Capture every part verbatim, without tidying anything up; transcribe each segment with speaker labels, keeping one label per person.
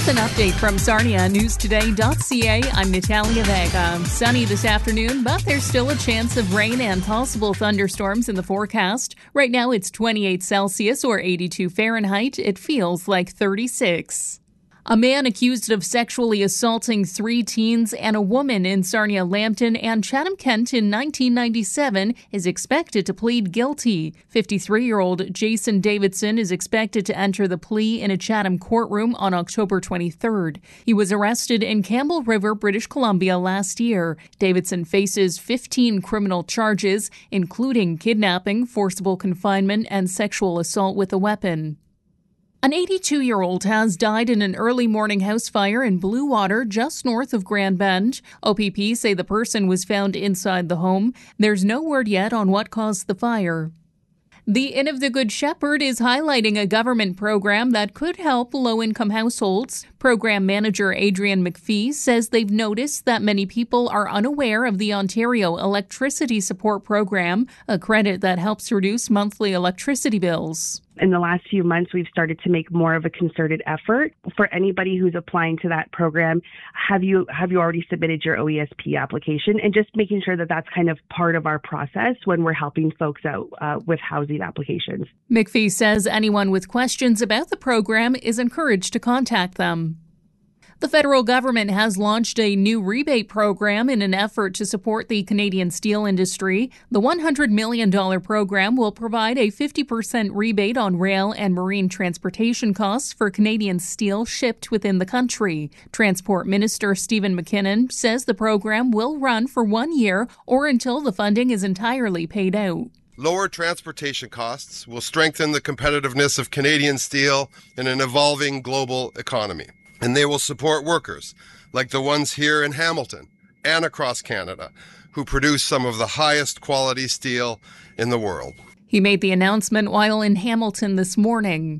Speaker 1: With an update from Sarnia News Today dot C A, I'm Natalia Vega. Sunny this afternoon, but there's still a chance of rain and possible thunderstorms in the forecast. Right now it's twenty-eight Celsius or eighty-two Fahrenheit. It feels like thirty-six. A man accused of sexually assaulting three teens and a woman in Sarnia Lambton and Chatham-Kent in nineteen ninety-seven is expected to plead guilty. fifty-three-year-old Jason Davidson is expected to enter the plea in a Chatham courtroom on October twenty-third. He was arrested in Campbell River, British Columbia last year. Davidson faces fifteen criminal charges, including kidnapping, forcible confinement, and sexual assault with a weapon. An eighty-two-year-old has died in an early morning house fire in Blue Water, just north of Grand Bend. O P P say the person was found inside the home. There's no word yet on what caused the fire. The Inn of the Good Shepherd is highlighting a government program that could help low-income households. Program manager Adrian McPhee says they've noticed that many people are unaware of the Ontario Electricity Support Program, a credit that helps reduce monthly electricity bills.
Speaker 2: In the last few months, we've started to make more of a concerted effort. For anybody who's applying to that program, have you have you already submitted your O E S P application? And just making sure that that's kind of part of our process when we're helping folks out uh, with housing applications.
Speaker 1: McPhee says anyone with questions about the program is encouraged to contact them. The federal government has launched a new rebate program in an effort to support the Canadian steel industry. The one hundred million dollars program will provide a fifty percent rebate on rail and marine transportation costs for Canadian steel shipped within the country. Transport Minister Stephen McKinnon says the program will run for one year or until the funding is entirely paid out.
Speaker 3: Lower transportation costs will strengthen the competitiveness of Canadian steel in an evolving global economy. And they will support workers like the ones here in Hamilton and across Canada who produce some of the highest quality steel in the world.
Speaker 1: He made the announcement while in Hamilton this morning.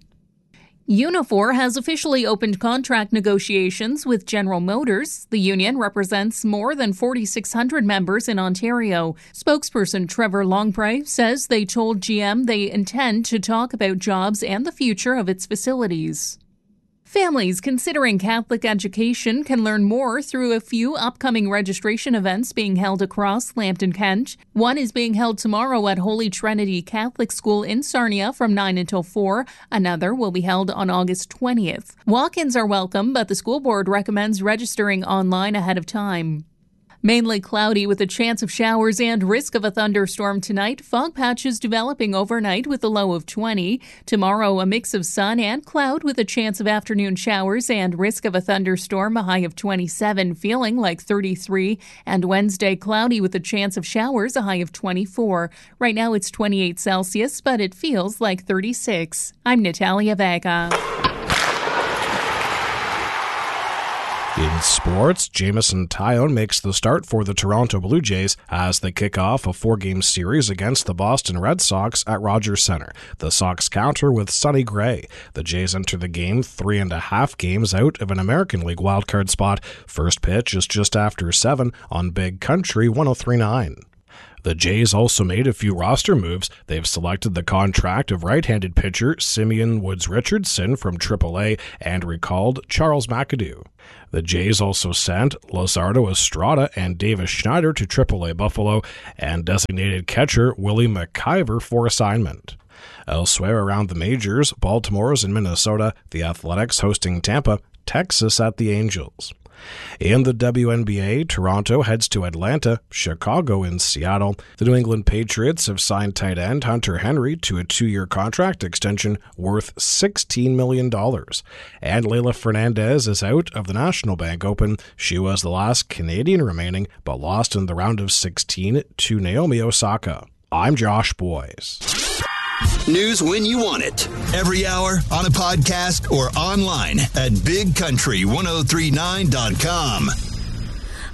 Speaker 1: Unifor has officially opened contract negotiations with General Motors. The union represents more than forty-six hundred members in Ontario. Spokesperson Trevor Longpre says they told G M they intend to talk about jobs and the future of its facilities. Families considering Catholic education can learn more through a few upcoming registration events being held across Lambton, Kent. One is being held tomorrow at Holy Trinity Catholic School in Sarnia from nine until four. Another will be held on August twentieth. Walk-ins are welcome, but the school board recommends registering online ahead of time. Mainly cloudy with a chance of showers and risk of a thunderstorm tonight. Fog patches developing overnight with a low of twenty. Tomorrow, a mix of sun and cloud with a chance of afternoon showers and risk of a thunderstorm, a high of twenty-seven, feeling like thirty-three. And Wednesday, cloudy with a chance of showers, a high of twenty-four. Right now, it's twenty-eight Celsius, but it feels like thirty-six. I'm Natalia Vega.
Speaker 4: In sports, Jameson Taillon makes the start for the Toronto Blue Jays as they kick off a four-game series against the Boston Red Sox at Rogers Centre. The Sox counter with Sonny Gray. The Jays enter the game three and a half games out of an American League wildcard spot. First pitch is just after seven on Big Country one oh three point nine. The Jays also made a few roster moves. They've selected the contract of right-handed pitcher Simeon Woods-Richardson from triple A and recalled Charles McAdoo. The Jays also sent Luzardo Estrada and Davis Schneider to triple A Buffalo and designated catcher Willie McIver for assignment. Elsewhere around the majors, Baltimore's in Minnesota, the Athletics hosting Tampa, Texas at the Angels. In the W N B A, Toronto heads to Atlanta, Chicago in Seattle. The New England Patriots have signed tight end Hunter Henry to a two-year contract extension worth sixteen million dollars. And Leylah Fernandez is out of the National Bank Open. She was the last Canadian remaining, but lost in the round of sixteen to Naomi Osaka. I'm Josh Boyes.
Speaker 5: News when you want it. Every hour, on a podcast, or online at big country ten thirty-nine dot com.